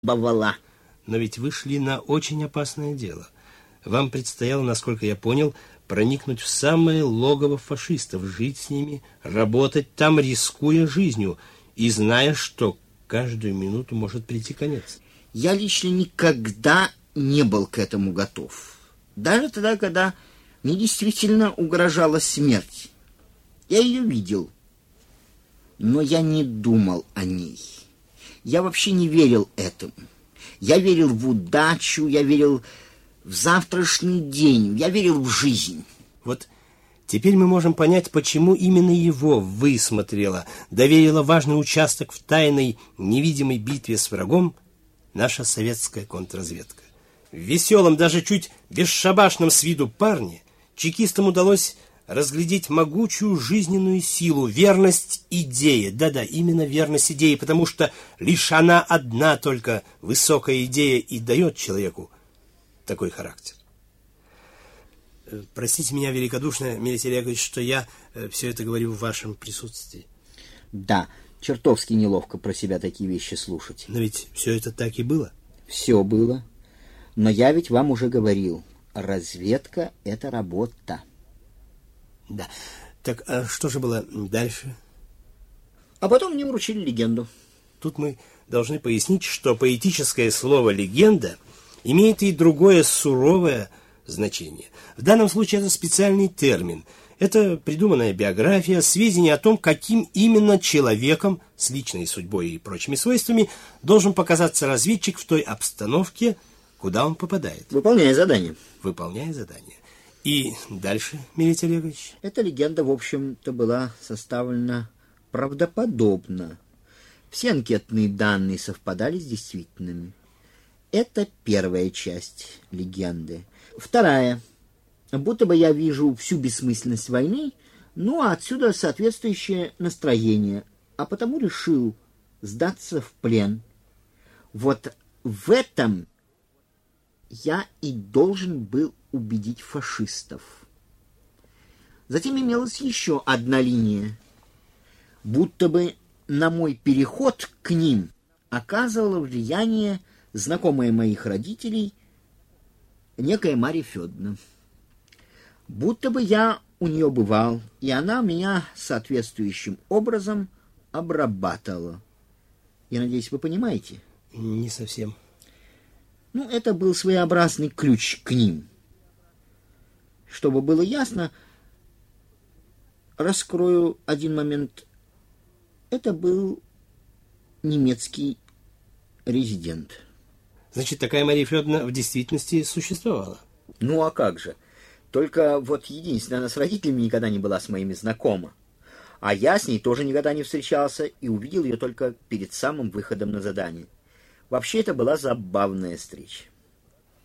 бавала. Но ведь вы шли на очень опасное дело. Вам предстояло, насколько я понял, проникнуть в самое логово фашистов, жить с ними, работать там, рискуя жизнью, и зная, что каждую минуту может прийти конец. Я лично никогда не был к этому готов. Даже тогда, когда мне действительно угрожала смерть. Я ее видел, но я не думал о ней. Я вообще не верил этому. Я верил в удачу, я верил в завтрашний день, я верил в жизнь. Вот теперь мы можем понять, почему именно его высмотрела, доверила важный участок в тайной невидимой битве с врагом наша советская контрразведка. В веселом, даже чуть бесшабашном с виду парне чекистам удалось разглядеть могучую жизненную силу, верность идее. Да-да, именно верность идее, потому что лишь она одна только, высокая идея, и дает человеку такой характер. Простите меня великодушно, Мелитий Яковлевич, что я все это говорю в вашем присутствии. Да, чертовски неловко про себя такие вещи слушать. Но ведь все это так и было. Все было. Но я ведь вам уже говорил, разведка — это работа. Да. Так, а что же было дальше? А потом мне вручили легенду. Тут мы должны пояснить, что поэтическое слово «легенда» имеет и другое суровое значение. В данном случае это специальный термин. Это придуманная биография, сведения о том, каким именно человеком с личной судьбой и прочими свойствами должен показаться разведчик в той обстановке, куда он попадает. Выполняя задание. Выполняя задание. И дальше, Мелитий Олегович? Эта легенда, в общем-то, была составлена правдоподобно. Все анкетные данные совпадали с действительными. Это первая часть легенды. Вторая. Будто бы я вижу всю бессмысленность войны, ну, а отсюда соответствующее настроение, а потому решил сдаться в плен. Вот в этом я и должен был убедить фашистов. Затем имелась еще одна линия. Будто бы на мой переход к ним оказывало влияние знакомая моих родителей, некая Марья Федоровна. Будто бы я у нее бывал, и она меня соответствующим образом обрабатывала. Я надеюсь, вы понимаете? Не совсем. Ну, это был своеобразный ключ к ним. Чтобы было ясно, раскрою один момент. Это был немецкий резидент. Значит, такая Мария Федоровна в действительности существовала? Ну, а как же? Только вот единственное, она с родителями никогда не была с моими знакома. А я с ней тоже никогда не встречался и увидел ее только перед самым выходом на задание. Вообще, это была забавная встреча.